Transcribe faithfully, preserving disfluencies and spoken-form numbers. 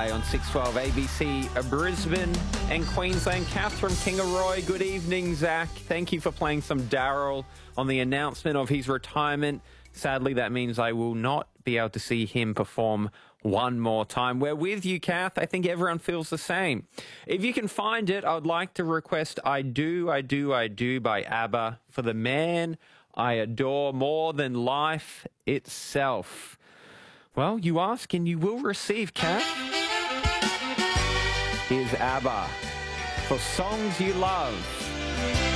Lie on six twelve A B C, Brisbane and Queensland. Catherine Kingaroy, good evening, Zach. Thank you for playing some Daryl on the announcement of his retirement. Sadly, that means I will not be able to see him perform one more time. We're with you, Kath. I think everyone feels the same. If you can find it, I would like to request I Do, I Do, I Do by ABBA for the man I adore more than life itself. Well, you ask and you will receive, Kath. Here's ABBA for Songs You Love.